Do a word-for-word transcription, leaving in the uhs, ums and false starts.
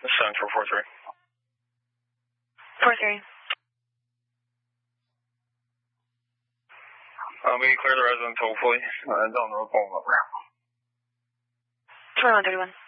Central four three. four three. Um, we can clear the residence, hopefully. Uh, down the road, phone number. twenty-one thirty-one.